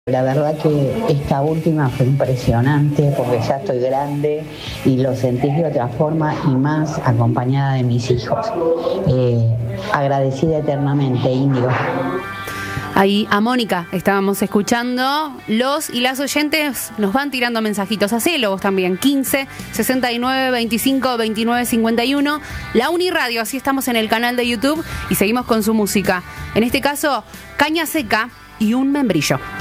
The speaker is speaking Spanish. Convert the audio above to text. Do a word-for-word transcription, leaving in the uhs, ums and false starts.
La verdad que esta última fue impresionante porque ya estoy grande y lo sentí de otra forma y más acompañada de mis hijos. Eh, agradecida eternamente, Índigo. Ahí a Mónica estábamos escuchando. Los y las oyentes nos van tirando mensajitos. Hacelo vos también. quince, sesenta y nueve, veinticinco, veintinueve, cincuenta y uno. La Uniradio, así estamos en el canal de YouTube y seguimos con su música. En este caso, Caña Seca y Un Membrillo.